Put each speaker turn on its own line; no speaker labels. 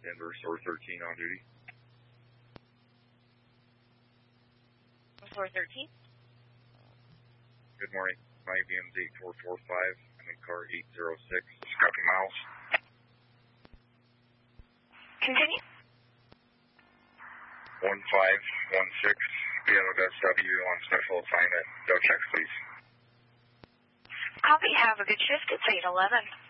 Denver, Soar 13 on duty.
Soar 13?
Good morning. IBM's 8445. I'm in car 806. Copy, Miles.
Continue.
1516. BMSW on special assignment. Go checks, please.
Copy. Have a good shift. It's 811.